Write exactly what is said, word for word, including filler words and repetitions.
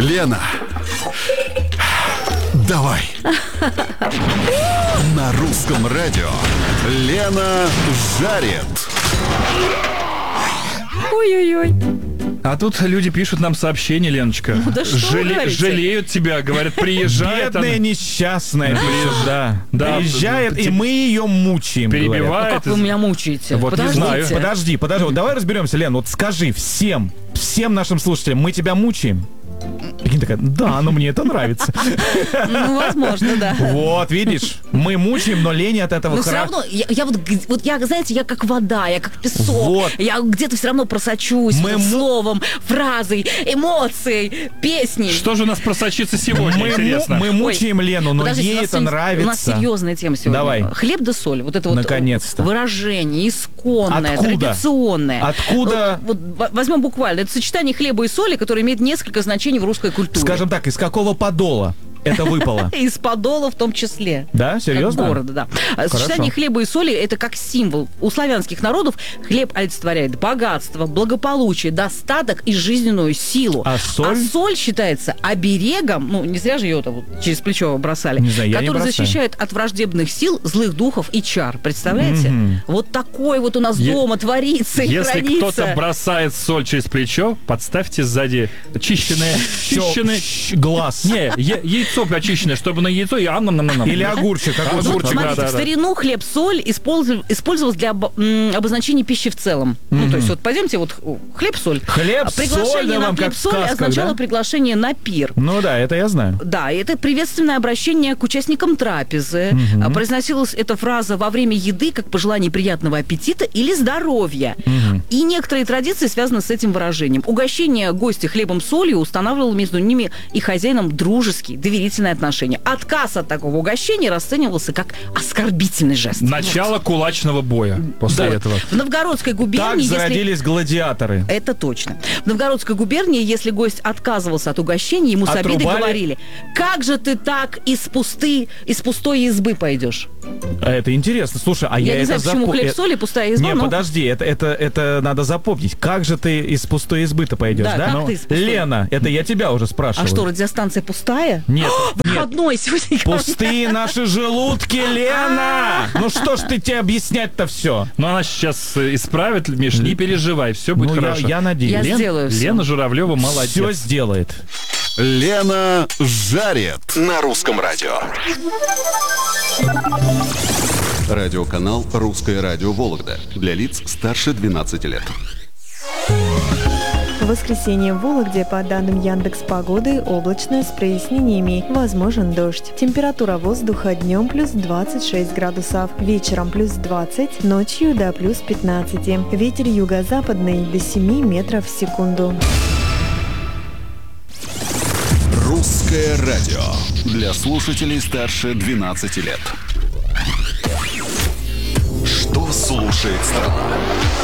Лена, давай. На русском радио Лена жарит. Ой-ой-ой. А тут люди пишут нам сообщения, Леночка. Ну, да что вы Жале- говорите? жалеют тебя, говорят, приезжает. Бедная она- несчастная приезжает. Да, Приезжает, да, и да, мы ее мучаем. говорят. А Перебивает. как вы меня мучаете? Вот не Подождите. знаю. Подожди, подожди. Вот давай разберемся, Лен. Вот скажи всем, всем нашим слушателям, мы тебя мучаем. Прикинь, такая, да, но мне это нравится. Ну, возможно, да. Вот, видишь, мы мучаем, но Лене от этого Но все хорошо. равно, я, я вот, г- вот я, знаете, я как вода, я как песок. Вот. Я где-то все равно просочусь Мы вот му- словом, фразой, эмоцией, песней. Что же у нас просочится сегодня, Мы, му- интересно? мы мучаем Лену, но Подождите, у ей нас это сегодня- нравится. У нас серьезная тема сегодня. Давай. Хлеб да соль. Вот это вот Наконец-то. выражение исконное, Откуда? традиционное. Откуда? Вот, вот возьмем буквально. Это сочетание хлеба и соли, которое имеет несколько значений в русской культуре. Скажем так, из какого подола это выпало? Из подола в том числе. Да, серьезно? От города, да. А Сочетание хлеба и соли – это как символ. У славянских народов хлеб олицетворяет богатство, благополучие, достаток и жизненную силу. А соль? соль считается оберегом, ну, не зря же ее вот через плечо бросали, Не знаю, я не который бросаю. защищает от враждебных сил, злых духов и чар. Представляете? Мгм. Вот такой вот у нас Е- дома творится и Если хранится. кто-то бросает соль через плечо, подставьте сзади чищенное... чищенное... Щ- Глаз. Не, я- яйцо очищенное, чтобы на яйцо и ам-нам-нам-нам. Или огурчик. А, огурчик. Вот огурчик, смотрите, да, да, в да. старину хлеб-соль использов- использовалась для обо- м, обозначения пищи в целом. Ну, то есть, вот пойдемте, вот хлеб-соль. Хлеб, А приглашение соль, да на вам как в хлеб-соль сказках, означало да? приглашение на пир. Ну да, это я знаю. Да, и это приветственное обращение к участникам трапезы. А, Произносилась эта фраза во время еды как пожелание приятного аппетита или здоровья. И некоторые традиции связаны с этим выражением. Угощение гостя хлебом-солью устанавливало между ними и хозяином дружеские, доверительные отношения. Отказ от такого угощения расценивался как оскорбительный жест. Начало кулачного боя после Да. этого. В Новгородской Так губернии, если... зародились гладиаторы. Это точно. В Новгородской губернии, если гость отказывался от угощения, ему с обидой Отрубали? говорили: как же ты так из пусты, из пустой избы пойдешь? А это интересно. Слушай, а я, Я, не это знаю, почему запо- хлеб, э, соль и пустая изба, Не, но... подожди, это, это, это надо запомнить. Как же ты из пустой избы-то пойдешь, Да, да? как Ну, ты из пустой? Лена, это я тебя уже А спрашиваю. что, радиостанция пустая? Нет, Выходной сегодня. пустые наши желудки, Лена! Ну что ж ты тебе объяснять-то все? Но она сейчас э, исправит, Миш, не переживай, все будет Ну, я, хорошо. я надеюсь. Я Лен- сделаю всё. Лена Журавлева молодец. Все сделает. Лена жарит. На русском радио. Радиоканал «Русское радио Вологда». Для лиц старше двенадцати лет. В воскресенье в Вологде, по данным Яндекс.Погоды, облачно с прояснениями, возможен дождь. Температура воздуха днем плюс двадцать шесть градусов, вечером плюс двадцать, ночью до плюс пятнадцать. Ветер юго-западный до семи метров в секунду. Русское радио. Для слушателей старше двенадцати лет. Что слушает страна?